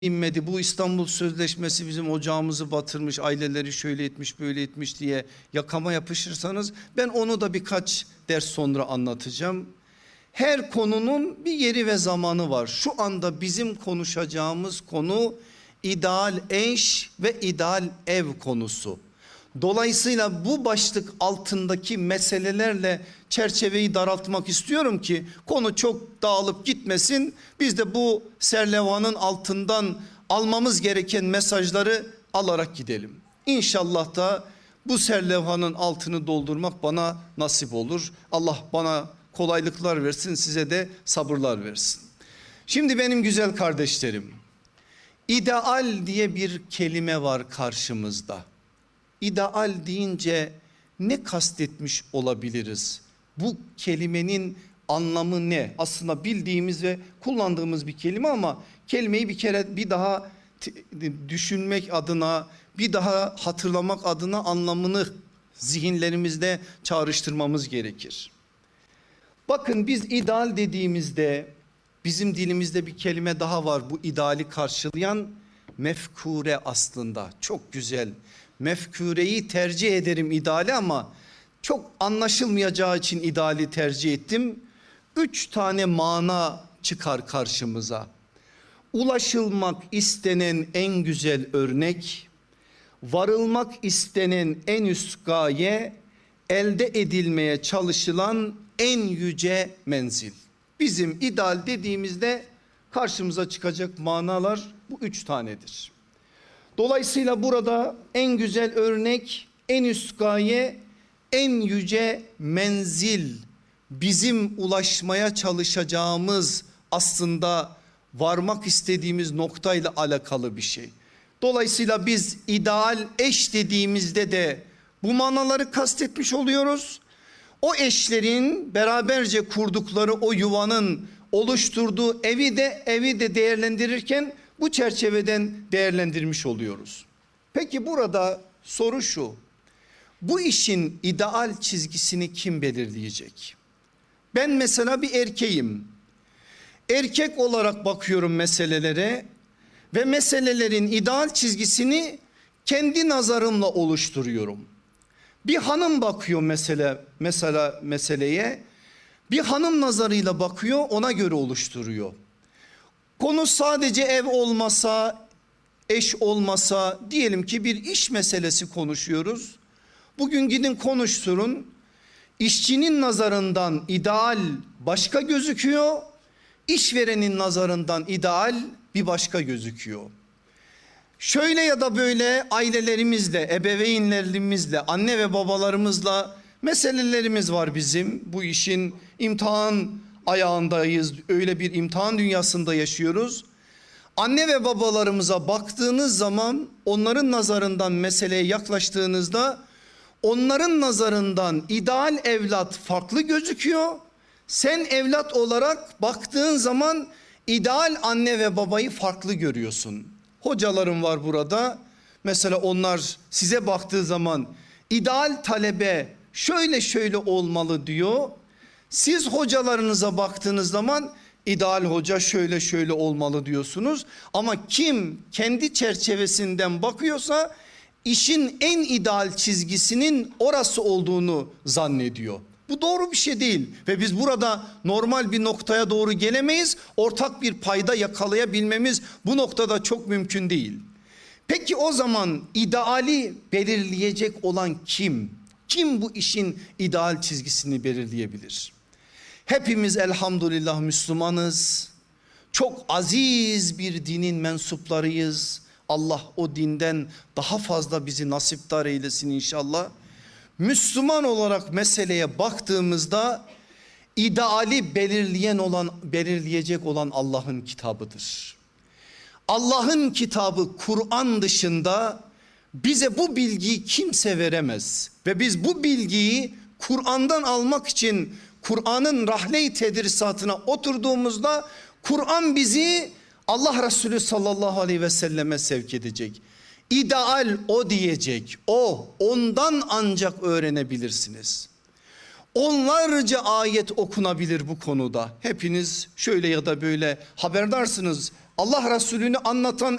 inmedi. Bu İstanbul Sözleşmesi bizim ocağımızı batırmış, aileleri şöyle etmiş böyle etmiş diye yakama yapışırsanız ben onu da birkaç ders sonra anlatacağım. Her konunun bir yeri ve zamanı var. Şu anda bizim konuşacağımız konu ideal eş ve ideal ev konusu. Dolayısıyla bu başlık altındaki meselelerle çerçeveyi daraltmak istiyorum ki konu çok dağılıp gitmesin. Biz de bu serlevanın altından almamız gereken mesajları alarak gidelim. İnşallah da bu serlevanın altını doldurmak bana nasip olur. Allah bana kolaylıklar versin, size de sabırlar versin. Şimdi benim güzel kardeşlerim, ideal diye bir kelime var karşımızda. İdeal deyince ne kastetmiş olabiliriz? Bu kelimenin anlamı ne? Aslında bildiğimiz ve kullandığımız bir kelime ama kelimeyi bir daha düşünmek adına, bir daha hatırlamak adına anlamını zihinlerimizde çağrıştırmamız gerekir. Bakın biz ideal dediğimizde bizim dilimizde bir kelime daha var, bu ideali karşılayan mefkure aslında. Çok güzel. Mefkureyi tercih ederim ideali ama çok anlaşılmayacağı için ideali tercih ettim. 3 tane mana çıkar karşımıza. Ulaşılmak istenen en güzel örnek, varılmak istenen en üst gaye, elde edilmeye çalışılan en yüce menzil. Bizim ideal dediğimizde karşımıza çıkacak manalar bu 3 tanedir. Dolayısıyla burada en güzel örnek, en üst gaye, en yüce menzil bizim ulaşmaya çalışacağımız, aslında varmak istediğimiz noktayla alakalı bir şey. Dolayısıyla biz ideal eş dediğimizde de bu manaları kastetmiş oluyoruz. O eşlerin beraberce kurdukları o yuvanın oluşturduğu evi de değerlendirirken bu çerçeveden değerlendirmiş oluyoruz. Peki burada soru şu: bu işin ideal çizgisini kim belirleyecek? Ben mesela bir erkeğim. Erkek olarak bakıyorum meselelere ve meselelerin ideal çizgisini kendi nazarımla oluşturuyorum. Bir hanım bakıyor mesela meseleye, bir hanım nazarıyla bakıyor, ona göre oluşturuyor. Konu sadece ev olmasa, eş olmasa, diyelim ki bir iş meselesi konuşuyoruz. Bugün gidin konuşturun. İşçinin nazarından ideal başka gözüküyor. İşverenin nazarından ideal bir başka gözüküyor. Şöyle ya da böyle ailelerimizle, ebeveynlerimizle, anne ve babalarımızla meselelerimiz var bizim. Bu işin imtihan ayağındayız. Öyle bir imtihan dünyasında yaşıyoruz. Anne ve babalarımıza baktığınız zaman, onların nazarından meseleye yaklaştığınızda onların nazarından ideal evlat farklı gözüküyor. Sen evlat olarak baktığın zaman ideal anne ve babayı farklı görüyorsun. Hocalarım var burada. Mesela onlar size baktığı zaman ideal talebe şöyle olmalı diyor. Siz hocalarınıza baktığınız zaman ideal hoca şöyle olmalı diyorsunuz. Ama kim kendi çerçevesinden bakıyorsa işin en ideal çizgisinin orası olduğunu zannediyor. Bu doğru bir şey değil ve biz burada normal bir noktaya doğru gelemeyiz. Ortak bir payda yakalayabilmemiz bu noktada çok mümkün değil. Peki o zaman ideali belirleyecek olan kim? Kim bu işin ideal çizgisini belirleyebilir? Hepimiz elhamdülillah Müslümanız. Çok aziz bir dinin mensuplarıyız. Allah o dinden daha fazla bizi nasipdar eylesin inşallah. Müslüman olarak meseleye baktığımızda ideali belirleyecek olan Allah'ın kitabıdır. Allah'ın kitabı Kur'an dışında bize bu bilgiyi kimse veremez. Ve biz bu bilgiyi Kur'an'dan almak için Kur'an'ın rahle-i tedrisatına oturduğumuzda Kur'an bizi Allah Resulü sallallahu aleyhi ve selleme sevk edecek. İdeal o diyecek. Ondan ancak öğrenebilirsiniz. Onlarca ayet okunabilir bu konuda. Hepiniz şöyle ya da böyle haberdarsınız. Allah Resulü'nü anlatan